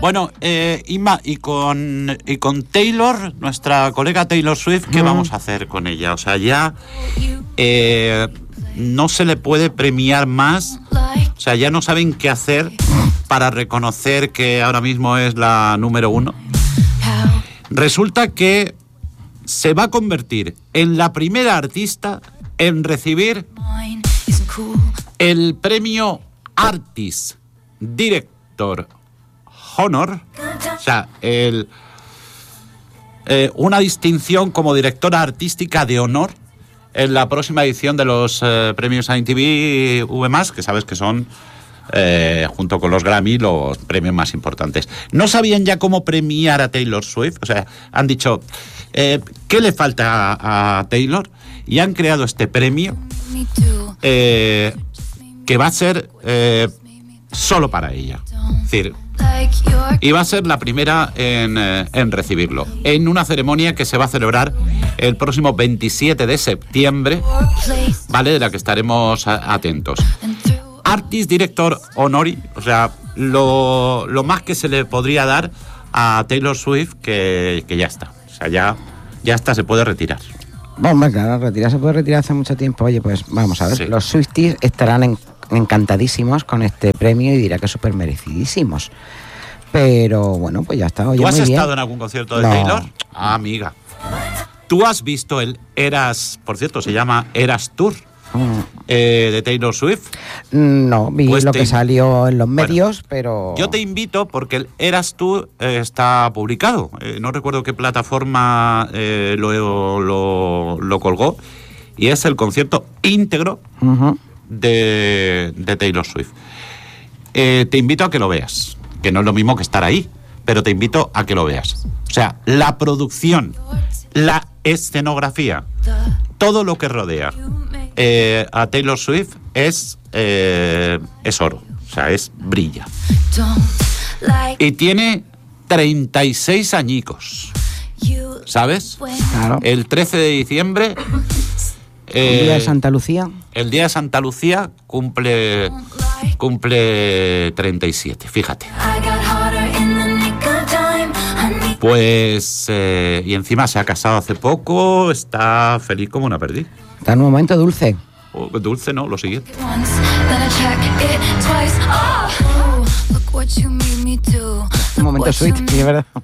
Bueno, Inma, y con Taylor, nuestra colega Taylor Swift, ¿qué vamos a hacer con ella? O sea, ya no se le puede premiar más. O sea, ya no saben qué hacer para reconocer que ahora mismo es la número 1. Resulta que se va a convertir en la primera artista en recibir el premio Artist Director Honor, o sea, una distinción como directora artística de honor en la próxima edición de los premios MTV V+, que sabes que son, junto con los Grammy, los premios más importantes. No sabían ya cómo premiar a Taylor Swift, o sea, han dicho, ¿qué le falta a Taylor? Y han creado este premio que va a ser solo para ella. Es decir, y va a ser la primera en recibirlo, en una ceremonia que se va a celebrar el próximo 27 de septiembre, ¿vale? De la que estaremos atentos. Artist Director Honori, o sea, lo más que se le podría dar a Taylor Swift, que ya está. O sea, ya está, se puede retirar. Bueno, claro, se puede retirar hace mucho tiempo. Oye, pues vamos a ver, sí. Los Swifties estarán encantadísimos con este premio y dirá que súper merecidísimos. Pero bueno, pues ya está. Oye, ¿tú has muy estado bien. en algún concierto de Taylor? Ah, amiga. ¿Tú has visto el Eras, por cierto, se llama Eras Tour, de Taylor Swift? No, vi pues lo que salió en los medios, bueno, pero... Yo te invito porque el Eras Tour está publicado. No recuerdo qué plataforma lo colgó. Y es el concierto íntegro de Taylor Swift. Te invito a que lo veas, que no es lo mismo que estar ahí, pero te invito a que lo veas. O sea, la producción, la escenografía, todo lo que rodea a Taylor Swift es oro, o sea, brilla. Y tiene 36 añicos, ¿sabes? Claro. El 13 de diciembre... el día de Santa Lucía. El día de Santa Lucía cumple 37, fíjate. Pues, y encima se ha casado hace poco, está feliz como una perdiz. Está en un momento dulce. Dulce no, lo siguiente. Un momento sweet, sí, es verdad.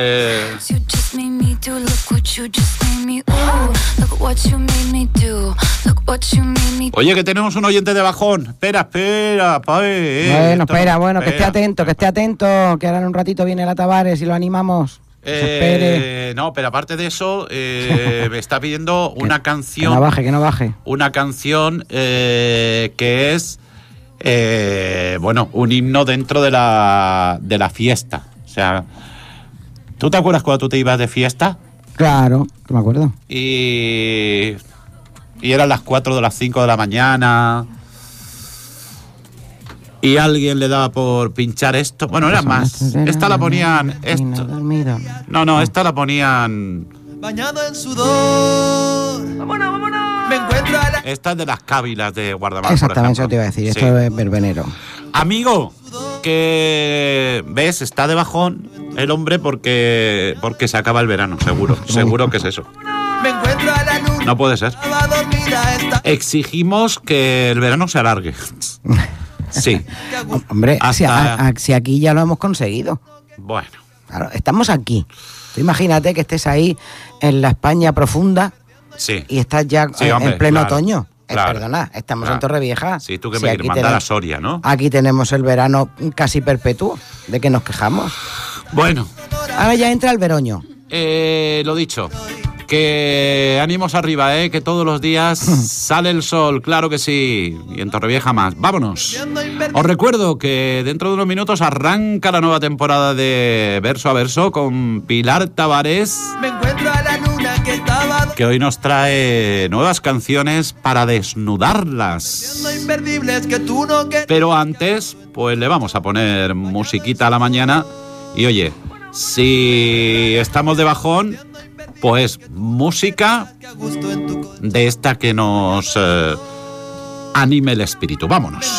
Oye, que tenemos un oyente de bajón. Espera. Bueno, que esté atento, que ahora en un ratito viene la Tavares y lo animamos. No, pero aparte de eso, me está pidiendo una canción. Que no baje. Una canción que es, un himno dentro de la fiesta. O sea, ¿tú te acuerdas cuando tú te ibas de fiesta? Claro, que me acuerdo. Y eran las 4 de las 5 de la mañana. Y alguien le daba por pinchar esto. Bueno, era más. Esta la ponían... No, esta la ponían... Bañado en sudor. ¡Vámonos! Me encuentro a la... Esta es de las cávilas de Guardamar. Exactamente, eso te iba a decir. Sí. Esto es verbenero. Amigo, que... ¿Ves? Está de bajón el hombre porque se acaba el verano, seguro. Seguro que es eso. Me encuentro a la luna. No puede ser. Exigimos que el verano se alargue. Sí. Hombre, si aquí ya lo hemos conseguido. Bueno. Claro, estamos aquí. Tú imagínate que estés ahí en la España profunda. Sí. Y estás ya en pleno otoño. Claro, perdona, estamos en Torrevieja. Sí, tú que me quieres mandar a Soria, ¿no? Aquí tenemos el verano casi perpetuo. ¿De qué nos quejamos? Bueno. Ahora ya entra el veroño. Lo dicho. Que ánimos arriba, que todos los días sale el sol, claro que sí, y en Torrevieja más. ¡Vámonos! Os recuerdo que dentro de unos minutos arranca la nueva temporada de Verso a Verso con Pilar Tavares, que hoy nos trae nuevas canciones para desnudarlas. Pero antes, pues le vamos a poner musiquita a la mañana y oye, si estamos de bajón, pues música de esta que nos anime el espíritu. Vámonos.